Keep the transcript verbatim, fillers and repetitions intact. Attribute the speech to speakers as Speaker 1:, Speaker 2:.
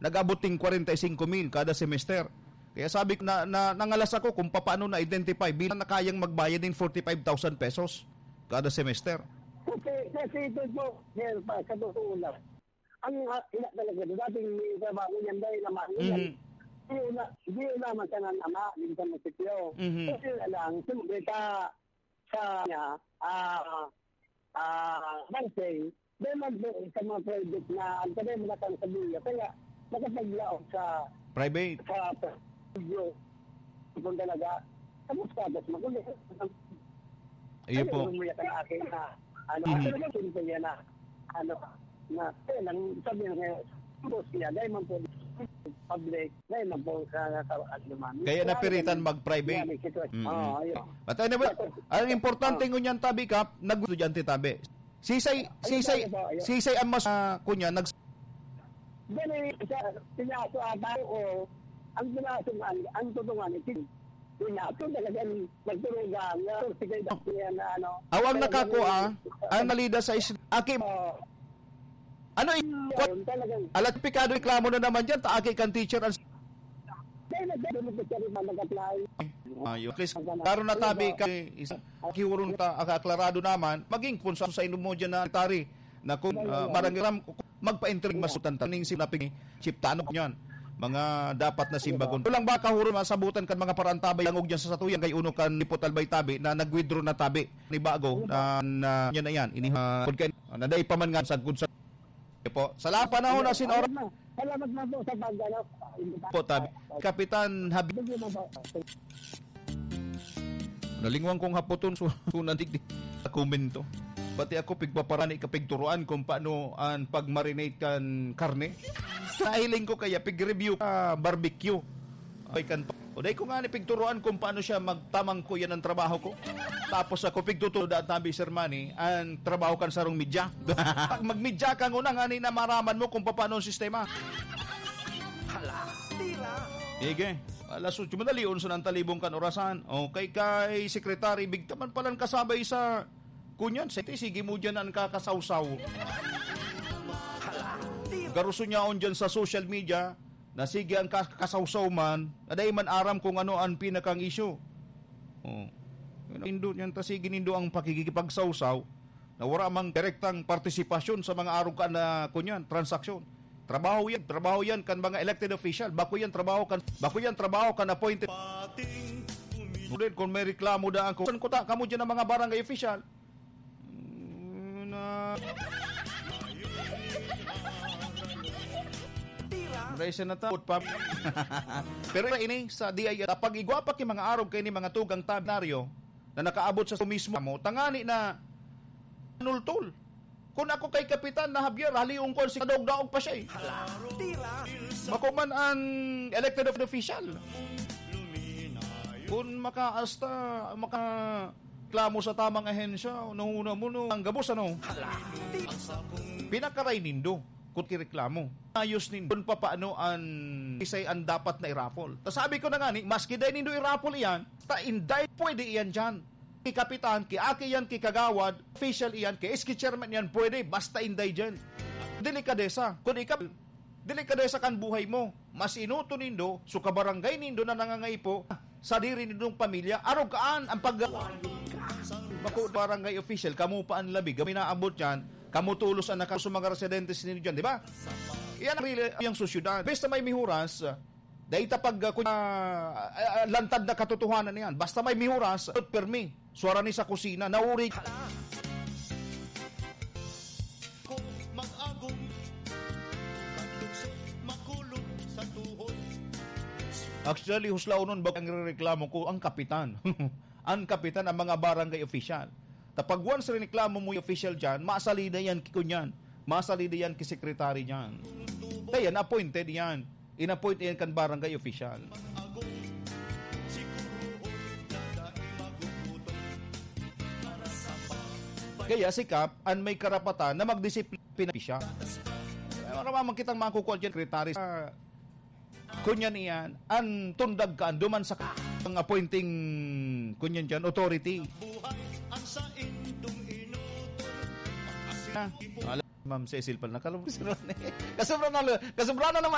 Speaker 1: nag-abot ting forty-five mil kada semester. Kaya sabi ko na, na nangalas ako kung paano na-identify bilang na kayang magbayad din forty-five thousand pesos kada semester.
Speaker 2: Kasi, kasi ito po, sir, pa, sa totoo lang, ang uh, ina talaga, dating may trabaho niyan dahil naman niyan,
Speaker 1: Mm-hmm.
Speaker 2: hindi na, hindi naman ka na nama, hindi ka masipyo.
Speaker 1: Mm-hmm.
Speaker 2: Kasi na lang, siyempre ka, sa niya, ah, ah, Mansay, dahil man po sa mga project na ang tabi mo na kang sabiya, kaya nakapaglaot sa
Speaker 1: Private.
Speaker 2: sa studio, kung talaga, sa muskadas, magulit.
Speaker 1: Ayun po.
Speaker 2: Ano, umuya ka na akin na, ano,
Speaker 1: Mhm.
Speaker 2: ano naman sinipin niya na, ano, na, kaya lang, sabi nga, boss niya, dahil man po, public, dahil man po sa, sa, ano man.
Speaker 1: Kaya napiritan mag-private.
Speaker 2: Mm-hmm.
Speaker 1: Mm-hmm.
Speaker 2: Oo, ayun.
Speaker 1: At anyway, ang importante ng unyan tabi kap, nag-estudyante tabi. Sisay, sisay, sisay ang mas uh, kunya, nag...
Speaker 2: Dahil sa pinaso ata o, ang pinaso nga, ang tutungan, pinaso talagang magturugan, sige niya na ano.
Speaker 1: Awang nakakuha, ang nalida sa is... Aki, ano yung... Alat pikado reklamo na naman dyan, taaki kang teacher ang...
Speaker 2: Dahil nagdadulog ko siya rin mag-apply.
Speaker 1: Ayun. Please, karon na tabi kay isang kiwurong ta akaklarado naman, maging kung sa sa mo dyan na tari na kung uh, marangiram magpa-entering masutan taning sinaping chip tanok niyan mga dapat na simbagon. Kulang ba kahuro masabutan kan mga parantabay langog diyan sa satuyan kay uno kan lipot albay tabi na nag-withdraw na tabi ni bago na, na yan na yan ini uh, kay na day pa man nga sad kun sa po. Salamat panahon na sinora.
Speaker 2: Salamat na po sa pagdalo.
Speaker 1: Po tabi. Kapitan Habib. Nalingwang kong hapoton so nadig di komento. Pati ako pigpaparani kapigturuan kung paano ang pag-marinate kan karne. Nahiling ko kaya pig-review ka barbecue. Ay kan o day ko nga ni pigturuan kung paano siya magtamang ko yan ang trabaho ko. Tapos ako pigtuturo da tabi Sir Manny ang trabaho kan sarong media. Pag mag-media ka nguna nga ni na maraman mo kung paano ang sistema.
Speaker 3: Hala, tira.
Speaker 1: Ige. Alas ocho madali unsa nang talibong kan orasan. Okay kay sekretary bigtaman palan kasabay sa kunyan sete sige mo dyan ang kakasawsaw. Garuso niya on dyan sa social media na sige ang kakasawsaw man aday man aram kung ano ang pinakang issue. Oh. Indo yan ta sige nindo ang pakikipagsawsaw na wala mang direktang partisipasyon sa mga araw ka na kunyan transaksyon. Trabaho yan, trabaho yan kan mga elected official. Bako yan trabaho kan, bako yan trabaho kan appointed. Ulit kung may reklamo daan ko. San ko ta kamo diyan ang mga barangay official? Na Resa na ta pa. Pero ini sa D I kapag igwapak yung mga araw kay ni mga tugang tabnaryo na nakaabot sa mismo mo tangani na nultul. Kung ako kay Kapitan na Javier, haliung ko si daog-daog pa siya eh.
Speaker 3: Tira.
Speaker 1: Makuman ang elected official. Kung makaasta, makaklamo sa tamang ahensya, nahuna mo no, ang gabos ano. Pinakaray nindo, kung kireklamo. Ayos nindo, kung paano ang isay ang dapat na irapol. Ta sabi ko na nga ni, maski dahil nindo irapol iyan, ta inday pwede iyan dyan. Ki kapitan, ki aki yan, ki kagawad, official iyan, ki eski chairman yan, pwede, basta inday dyan. Delikadesa. Kung ikaw, delikadesa kan buhay mo, mas inuto nindo, so kabarangay nindo na nangangaipo, sa diri nindong pamilya, arugaan ang pag... Bako barangay official, kamu pa ang labig, kami naabot yan, kamu tulos ang nakaso mga residentes ninyo dyan, di ba? Iyan ang really, yung susyudad. Basta may mihuras, dahil tapag uh, uh, uh, lantad na katotohanan niyan. Basta may mihuras, permi, suara ni sa kusina, nauri.
Speaker 4: Kung mag-agong, makulong sa tuhod.
Speaker 1: Actually, huslaw nun, bak ang reklamo ko, ang kapitan. Ang kapitan, ang mga barangay official. Tapag once reklamo mo yung official dyan, masalida yan kikunyan. Masalida yan kisekretary dyan. Kaya, appointed yan. In-appoint yan kan barangay official. Kaya si Kap, ang may karapatan na magdisiplina siya. Maramang kitang makukuha dyan, sekretary sa kunyan iyan, ang tundag ka, duman sa ang appointing kunyan dyan, authority. Na, Ma'am Cecil pala, nakalabas na kasubra na, kasubra na naman